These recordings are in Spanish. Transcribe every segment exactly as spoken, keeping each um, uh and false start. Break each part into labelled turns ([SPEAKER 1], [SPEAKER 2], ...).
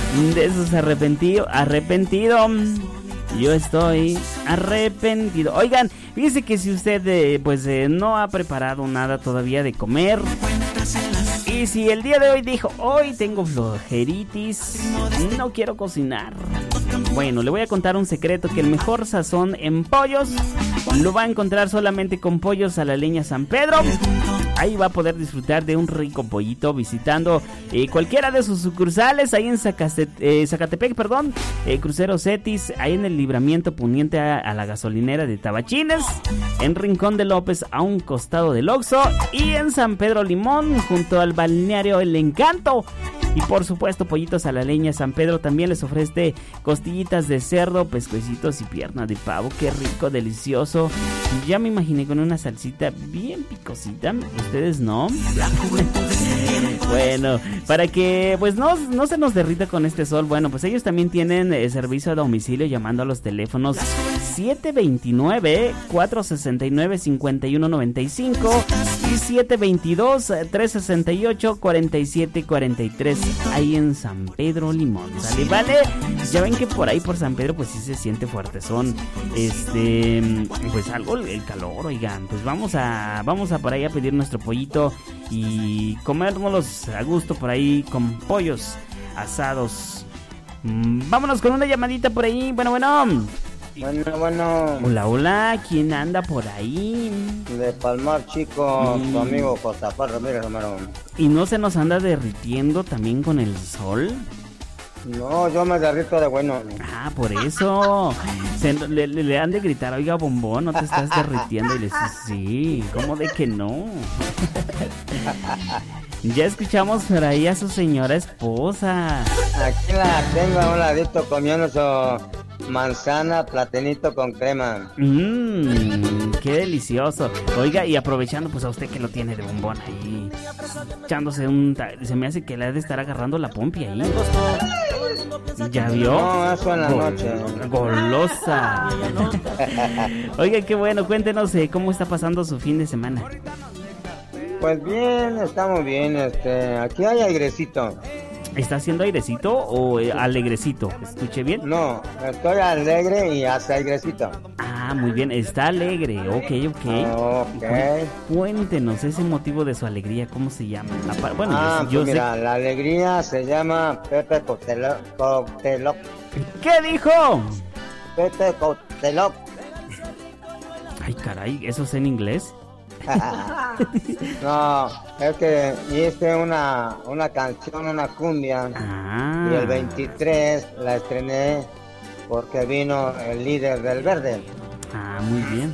[SPEAKER 1] De esos arrepentido, arrepentido. Yo estoy arrepentido. Oigan, fíjense que si usted eh, pues eh, no ha preparado nada todavía de comer, y si el día de hoy dijo, hoy tengo flojeritis, no quiero cocinar, bueno, le voy a contar un secreto, que el mejor sazón en pollos lo va a encontrar solamente con Pollos a la Leña San Pedro. Ahí va a poder disfrutar de un rico pollito visitando eh, cualquiera de sus sucursales, ahí en Zacate- eh, Zacatepec, perdón, eh, Crucero Cetis, ahí en el libramiento poniente a, a la gasolinera de Tabachines, en Rincón de López a un costado del Oxxo, y en San Pedro Limón junto al balneario El Encanto. Y por supuesto, Pollitos a la Leña San Pedro también les ofrece costillitas de cerdo, pescuecitos y pierna de pavo. Qué rico, delicioso. Ya me imaginé con una salsita bien picosita. ¿Ustedes no? Bueno, para que pues no, no se nos derrita con este sol, bueno, pues ellos también tienen eh, servicio a domicilio llamando a los teléfonos siete dos nueve, cuatro seis nueve, cinco uno nueve cinco y siete dos dos, tres seis ocho, cuatro siete cuatro tres, ahí en San Pedro Limón. ¿Sale? Vale, ya ven que por ahí por San Pedro pues sí se siente fuertezón, este, pues algo el calor, oigan, pues vamos a, vamos a por ahí a pedir nuestro pollito y comérnoslos a gusto por ahí con pollos asados. Mm, vámonos con una llamadita por ahí. Bueno, bueno.
[SPEAKER 2] Bueno, bueno.
[SPEAKER 1] Hola, hola. ¿Quién anda por ahí?
[SPEAKER 2] De Palmar, chico,
[SPEAKER 1] Mm.
[SPEAKER 2] tu amigo Josafat Ramírez Romero.
[SPEAKER 1] ¿Y no se nos anda derritiendo también con el sol?
[SPEAKER 2] No, yo me derrito de bueno.
[SPEAKER 1] Ah, por eso. Se, le, le, le han de gritar, oiga, bombón, no te estás derritiendo. Y le dice, sí, ¿cómo de que no? Ya escuchamos por ahí a su señora esposa.
[SPEAKER 2] Aquí la tengo a un ladito comiendo su manzana, platanito con crema.
[SPEAKER 1] Mmm, qué delicioso. Oiga, y aprovechando pues a usted que lo tiene de bombón ahí, echándose un... Se me hace que le ha de estar agarrando la pompi ahí. ¿Ya vio?
[SPEAKER 2] No, eso en la
[SPEAKER 1] Gol-
[SPEAKER 2] noche.
[SPEAKER 1] Golosa. Oiga, qué bueno, cuéntenos eh, cómo está pasando su fin de semana.
[SPEAKER 2] Pues bien, estamos bien, este, aquí hay airecito.
[SPEAKER 1] ¿Está haciendo airecito o eh, alegrecito? ¿Escuché bien?
[SPEAKER 2] No, estoy alegre y hace airecito.
[SPEAKER 1] Ah, muy bien, está alegre, ok, ok.
[SPEAKER 2] Ok.
[SPEAKER 1] Cu- Cuéntenos ese motivo de su alegría, ¿cómo se llama? Apa- Bueno,
[SPEAKER 2] Ah,
[SPEAKER 1] yo, yo
[SPEAKER 2] pues
[SPEAKER 1] sé...
[SPEAKER 2] mira, la alegría se llama Pepe Coctelo, Coctelo,
[SPEAKER 1] ¿Qué dijo?
[SPEAKER 2] Pepe Coctelo.
[SPEAKER 1] Ay, caray, ¿eso es en inglés?
[SPEAKER 2] No, es que hice una, una canción, una cumbia,
[SPEAKER 1] Ah.
[SPEAKER 2] y el veintitrés la estrené porque vino el líder del Verde.
[SPEAKER 1] Ah, muy bien.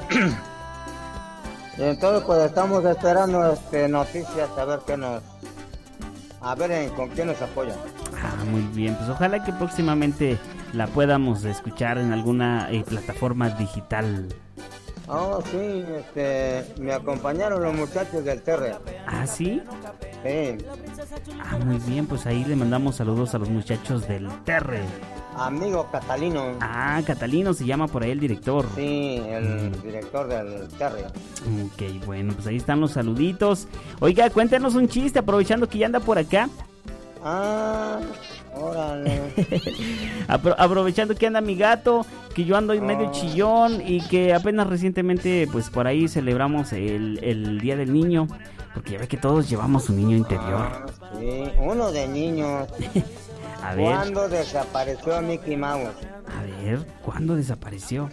[SPEAKER 2] Y entonces pues estamos esperando este, noticias, a ver qué nos... A ver en, con quién nos apoyan.
[SPEAKER 1] Ah, muy bien, pues ojalá que próximamente la podamos escuchar en alguna eh, plataforma digital.
[SPEAKER 2] Oh, sí, este, me acompañaron los muchachos del Terre.
[SPEAKER 1] ¿Ah, sí?
[SPEAKER 2] Sí,
[SPEAKER 1] Ah, muy bien, pues ahí le mandamos saludos a los muchachos del Terre.
[SPEAKER 2] amigo Catalino.
[SPEAKER 1] Ah, Catalino se llama por ahí el director.
[SPEAKER 2] Sí, el director del Terre.
[SPEAKER 1] Ok, bueno, pues ahí están los saluditos. Oiga, cuéntenos un chiste, aprovechando que ya anda por acá.
[SPEAKER 2] Ah, órale.
[SPEAKER 1] Apro- aprovechando que anda mi gato, que yo ando medio
[SPEAKER 2] Oh.
[SPEAKER 1] chillón y que apenas recientemente, pues por ahí celebramos el, el Día del Niño, porque ya ve que todos llevamos un niño interior.
[SPEAKER 2] Ah, sí, uno de niños.
[SPEAKER 1] A ver,
[SPEAKER 2] ¿Cuándo desapareció Mickey Mouse?
[SPEAKER 1] a ver, ¿cuándo desapareció?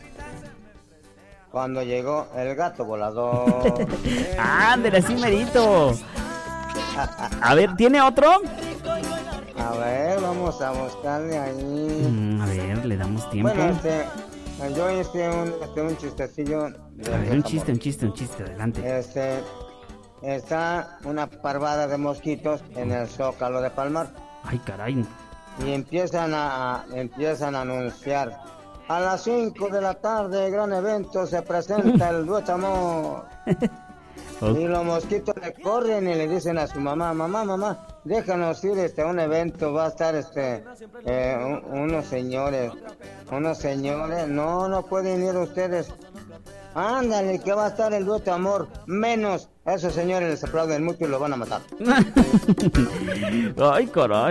[SPEAKER 2] Cuando llegó el gato volador.
[SPEAKER 1] ¡Ándale, así merito! A ver, ¿tiene otro?
[SPEAKER 2] A ver, vamos a buscarle ahí.
[SPEAKER 1] Mm, a ver, le damos tiempo.
[SPEAKER 2] Bueno, este, yo hice un, este, un chistecillo. de
[SPEAKER 1] A ver, un
[SPEAKER 2] desamor.
[SPEAKER 1] chiste, un chiste, un chiste, adelante.
[SPEAKER 2] Este, está una parvada de mosquitos en el Zócalo de Palmar
[SPEAKER 1] Ay, caray.
[SPEAKER 2] y empiezan a, a- empiezan a anunciar: a las cinco de la tarde, gran evento, se presenta el dueto amor.
[SPEAKER 1] Ok.
[SPEAKER 2] Y los mosquitos le corren y le dicen a su mamá: mamá, mamá, déjanos ir este, a un evento, va a estar este eh, un- unos señores, unos señores, no, no pueden ir ustedes. Ándale, que va a estar el dueto amor, menos, esos señores les aplauden mucho y lo van a matar.
[SPEAKER 1] Ay, caray.